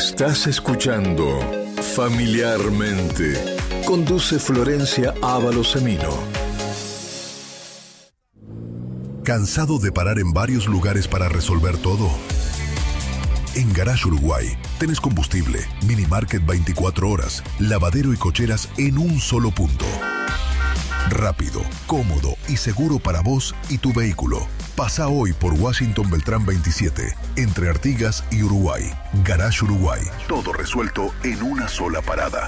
Estás escuchando Familiarmente. Conduce Florencia Ávalos Semino. ¿Cansado de parar en varios lugares para resolver todo? En Garage Uruguay tenés combustible, mini market 24 horas, lavadero y cocheras en un solo punto. Rápido, cómodo y seguro para vos y tu vehículo. Pasa hoy por Washington Beltrán 27, entre Artigas y Uruguay. Garage Uruguay. Todo resuelto en una sola parada.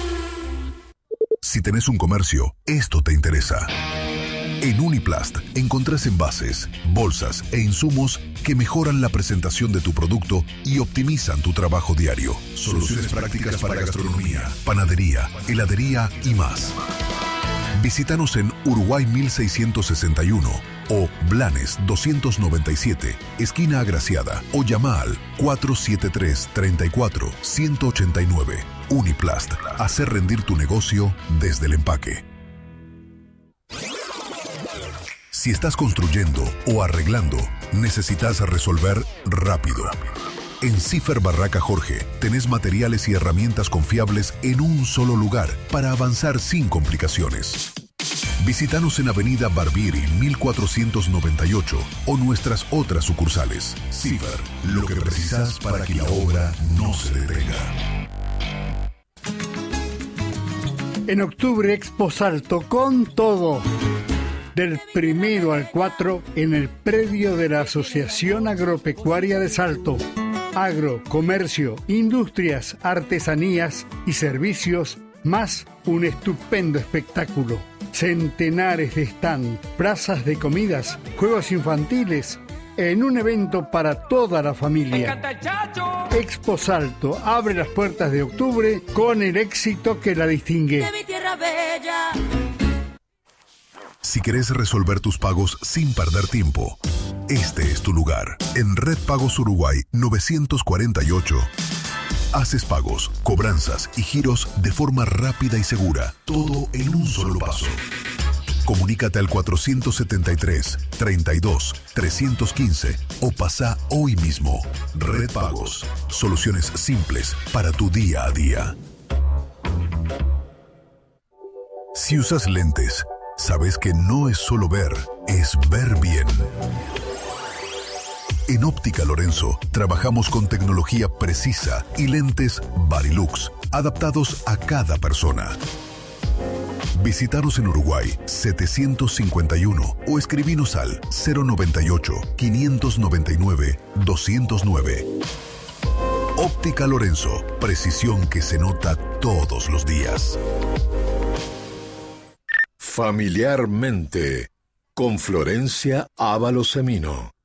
Si tenés un comercio, esto te interesa. En Uniplast encontrás envases, bolsas e insumos que mejoran la presentación de tu producto y optimizan tu trabajo diario. Soluciones prácticas para gastronomía, panadería, heladería y más. Visítanos en Uruguay 1661 o Blanes 297, esquina Agraciada, o llama al 473-34-189. Uniplast, hacer rendir tu negocio desde el empaque. Si estás construyendo o arreglando, necesitas resolver rápido. En Cifer Barraca Jorge tenés materiales y herramientas confiables en un solo lugar para avanzar sin complicaciones. Visítanos en Avenida Barbieri 1498 o nuestras otras sucursales. Cifer, lo que precisas para que la obra no se detenga. En octubre, Expo Salto con todo. Del 1 al 4 en el predio de la Asociación Agropecuaria de Salto. Agro, comercio, industrias, artesanías y servicios, más un estupendo espectáculo. Centenares de stand, plazas de comidas, juegos infantiles, en un evento para toda la familia. Expo Salto abre las puertas de octubre con el éxito que la distingue. De mi tierra bella. Si querés resolver tus pagos sin perder tiempo, este es tu lugar. En Red Pagos Uruguay 948. Haces pagos, cobranzas y giros de forma rápida y segura. Todo en un solo paso. Comunícate al 473-32-315 o pasa hoy mismo. Red Pagos. Soluciones simples para tu día a día. Si usas lentes, sabes que no es solo ver, es ver bien. En Óptica Lorenzo trabajamos con tecnología precisa y lentes Varilux, adaptados a cada persona. Visítanos en Uruguay 751 o escribinos al 098-599-209. Óptica Lorenzo, precisión que se nota todos los días. Familiarmente, con Florencia Ávalos Semino.